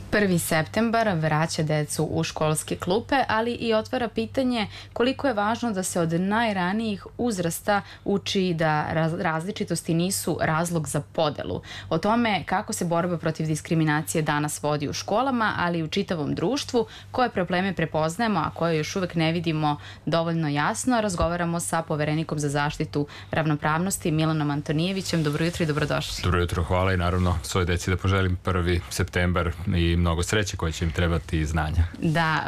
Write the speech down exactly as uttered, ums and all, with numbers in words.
prvi septembar vraća decu u školske klupe, ali i otvara pitanje koliko je važno da se od najranijih uzrasta uči da različitosti nisu razlog za podelu. O tome kako se borba protiv diskriminacije danas vodi u školama, ali i u čitavom društvu, koje probleme prepoznajemo, a koje još uvek ne vidimo dovoljno jasno, razgovaramo sa Poverenikom za zaštitu ravnopravnosti Milanom Antonijevićem. Dobro jutro i dobrodošli. Dobro jutro, hvala i naravno svoj deci da poželim prvi septembar i mnogo sreće koje će im trebati i znanja. Da,